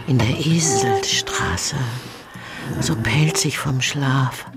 in der Eselstraße, so pelzig vom Schlaf.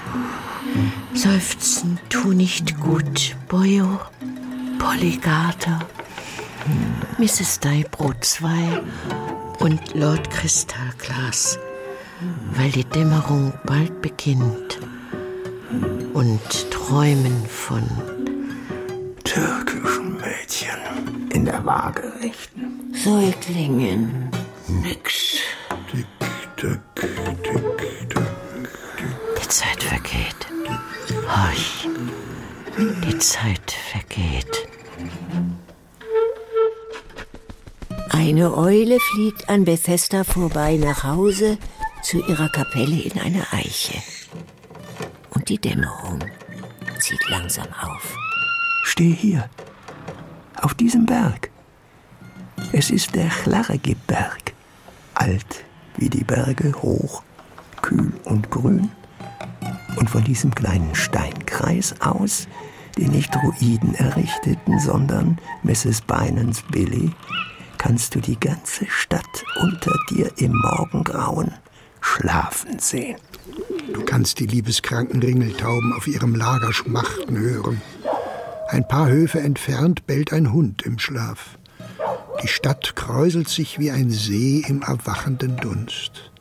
Seufzen tu nicht gut, Boyo, Polligater, Mrs. Dybro 2 und Lord Kristallglas, weil die Dämmerung bald beginnt und träumen von türkischen Mädchen in der waagerechten Säuglingen. Nix. Tick, tack, tick, tack. Die Zeit vergeht. Horch, die Zeit vergeht. Eine Eule fliegt an Bethesda vorbei nach Hause zu ihrer Kapelle in eine Eiche. Und die Dämmerung zieht langsam auf. Steh hier, auf diesem Berg. Es ist der Chlargib-Berg. Alt wie die Berge, hoch, kühl und grün. Und von diesem kleinen Steinkreis aus, den nicht Druiden errichteten, sondern Mrs. Bynens Billy, kannst du die ganze Stadt unter dir im Morgengrauen schlafen sehen. Du kannst die liebeskranken Ringeltauben auf ihrem Lager schmachten hören. Ein paar Höfe entfernt bellt ein Hund im Schlaf. Die Stadt kräuselt sich wie ein See im erwachenden Dunst.